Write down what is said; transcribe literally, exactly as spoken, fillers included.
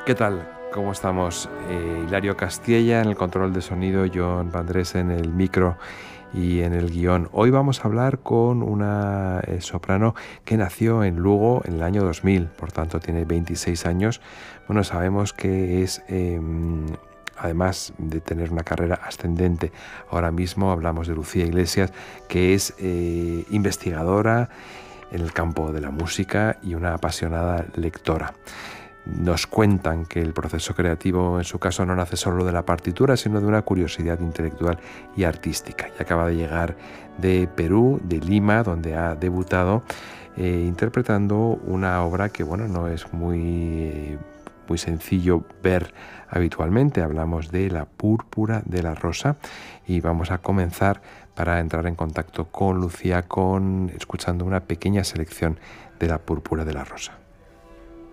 ¿Qué tal? ¿Cómo estamos? Eh, Hilario Castilla en el control de sonido, John Vandrés en el micro y en el guión. Hoy vamos a hablar con una eh, soprano que nació en Lugo en el año dos mil, por tanto tiene veintiséis años. Bueno, sabemos que es, eh, además de tener una carrera ascendente, ahora mismo hablamos de Lucía Iglesias, que es eh, investigadora en el campo de la música y una apasionada lectora. Nos cuentan que el proceso creativo en su caso no nace solo de la partitura, sino de una curiosidad intelectual y artística. Y acaba de llegar de Perú, de Lima, donde ha debutado eh, interpretando una obra que, bueno, no es muy, muy sencillo ver habitualmente. Hablamos de La Púrpura de la Rosa y vamos a comenzar para entrar en contacto con Lucía con escuchando una pequeña selección de La Púrpura de la Rosa.